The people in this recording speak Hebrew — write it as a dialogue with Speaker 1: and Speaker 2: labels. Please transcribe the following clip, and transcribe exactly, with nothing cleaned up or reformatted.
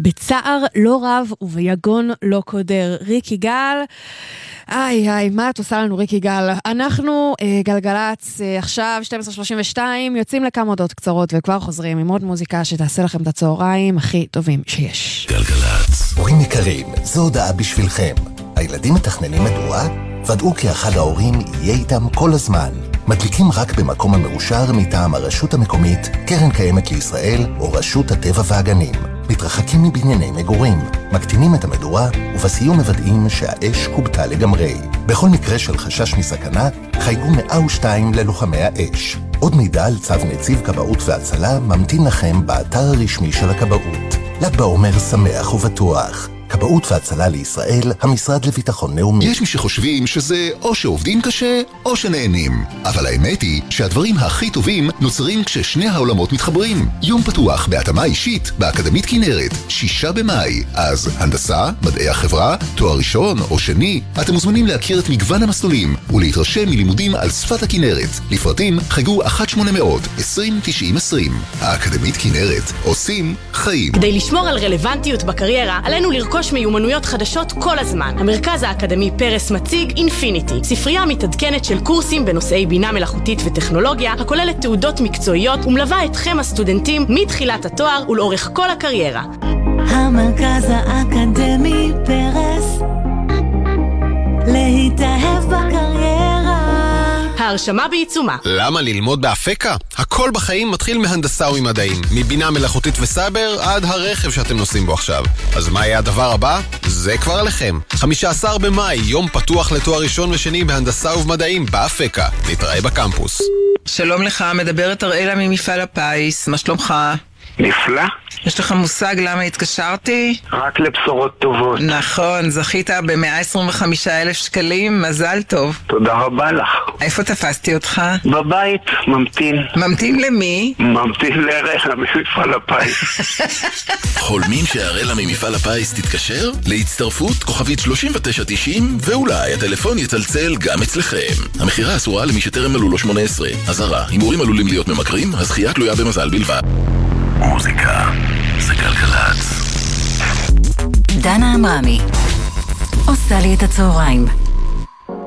Speaker 1: בצער לא רב וביגון לא קודר. ריקי גל, איי איי, מה את עושה לנו ריקי גל? אנחנו אה, גלגלץ, אה, עכשיו שתים עשרה שלושים ושתיים, יוצאים לכמה הודעות קצרות וכבר חוזרים עם עוד מוזיקה שתעשה לכם את הצהריים הכי טובים שיש.
Speaker 2: גלגלץ. הורים יקרים, זו הודעה בשבילכם. הילדים מתכננים מדוע? ודאו כי אחד ההורים יהיה איתם כל הזמן. מדליקים רק במקום המאושר מטעם הרשות המקומית, קרן קיימת לישראל או רשות הטבע והגנים. מתרחקים מבנייני מגורים, מקטינים את המדורה ובסיום מוודאים שהאש קובטה לגמרי. בכל מקרה של חשש מסכנה, חייגו מאה ושתיים ללוחמי האש. עוד מידע על צו נציב כבאות והצלה ממתין לכם באתר הרשמי של הכבאות. ל"ג בעומר שמח ובטוח. כבאות והצלה לישראל, המשרד לביטחון לאומי.
Speaker 3: יש מי שחושבים שזה או שעובדים קשה או שנהנים. אבל האמת היא שהדברים הכי טובים נוצרים כששני העולמות מתחברים. יום פתוח בהתאמה אישית באקדמית כנרת, שישה במאי. אז הנדסה, מדעי החברה, תואר ראשון או שני, אתם מוזמנים להכיר את מגוון המסלולים ולהתרשם מלימודים על שפת הכנרת. לפרטים חייגו אחת שמונה אפס אפס עשרים תשעים עשרים. האקדמית כנרת, עושים חיים.
Speaker 4: כדי לשמור על רלוונטיות בקריירה, עלינו לרכוש מיומנויות חדשות כל הזמן. המרכז האקדמי פרס מציג אינפיניטי, ספרייה מתעדכנת של קורסים בנושאי בינה מלאכותית וטכנולוגיה, הכוללת תעודות מקצועיות ומלווה אתכם הסטודנטים מתחילת התואר ולאורך כל הקריירה.
Speaker 5: המרכז האקדמי פרס, להתאהב בקריירה.
Speaker 4: ההרשמה בעיצומה.
Speaker 6: למה ללמוד באפקה? הכל בחיים מתחיל מהנדסה וממדעים, מבינה מלאכותית וסייבר עד הרכב שאתם נוסעים בו עכשיו. אז מה יהיה הדבר הבא? זה כבר עליכם. חמישה עשר במאי, יום פתוח לתואר ראשון ושני בהנדסה ובמדעים באפקה. נתראה בקמפוס.
Speaker 7: שלום לך, מדברת אראלה ממפעל הפיס, מה שלומך?
Speaker 8: נפלא.
Speaker 7: יש לך מושג למה התקשרתי?
Speaker 8: רק לבשורות טובות.
Speaker 7: נכון, זכית ב-מאה עשרים וחמישה אלף שקלים, מזל טוב.
Speaker 8: תודה רבה לך.
Speaker 7: איפה תפסתי אותך?
Speaker 8: בבית, ממתין.
Speaker 7: ממתין למי?
Speaker 8: ממתין לאראלה ממפעל הפיס.
Speaker 2: חולמים שאראלה ממפעל הפיס תתקשר? להצטרפות כוכבית שלושים ותשע תשעים ואולי הטלפון יצלצל גם אצלכם. המחירה אסורה למי שטרם מלאו לו שמונה עשרה. אזהרה, הימורים עלולים להיות ממכרים, הזכייה תלויה במזל בלבד. מוזיקה זה גלגלץ.
Speaker 5: דנה אמרמי עושה לי את הצהריים.